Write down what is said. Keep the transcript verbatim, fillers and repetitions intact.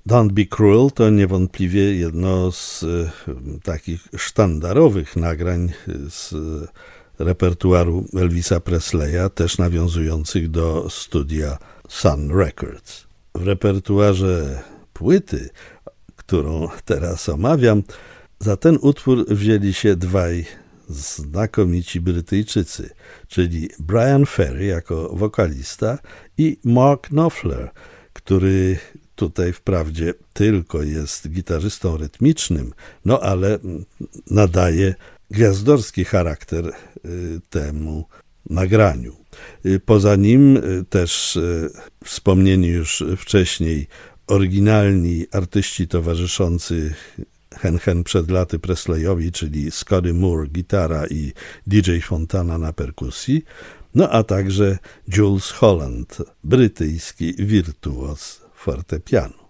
Don't Be Cruel to niewątpliwie jedno z y, takich sztandarowych nagrań z repertuaru Elvisa Presleya, też nawiązujących do studia Sun Records. W repertuarze płyty, którą teraz omawiam, za ten utwór wzięli się dwaj znakomici Brytyjczycy, czyli Bryan Ferry jako wokalista i Mark Knopfler, który tutaj wprawdzie tylko jest gitarzystą rytmicznym, no ale nadaje gwiazdorski charakter temu nagraniu. Poza nim też wspomnieni już wcześniej oryginalni artyści towarzyszący hen hen przed laty Presleyowi, czyli Scotty Moore gitara i D J Fontana na perkusji, no a także Jools Holland, brytyjski wirtuoz fortepianu.